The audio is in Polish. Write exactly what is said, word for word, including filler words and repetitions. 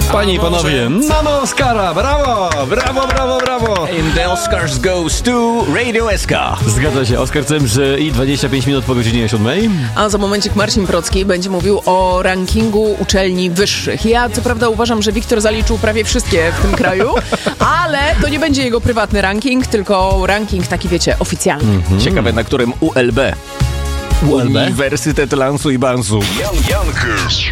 Panie i panowie, mamy Oscara! Brawo! Brawo, brawo, brawo! And the Oscars goes to Radio S K. Zgadza się, Oskar Cemży i dwadzieścia pięć minut po godzinie siódmej. A za momencik Marcin Procki będzie mówił o rankingu uczelni wyższych. Ja co prawda uważam, że Wiktor zaliczył prawie wszystkie w tym kraju, ale to nie będzie jego prywatny ranking, tylko ranking taki, wiecie, oficjalny. Mhm. Ciekawe, na którym U L B. U L B? Uniwersytet Lansu i Bansu. Jan Jankers.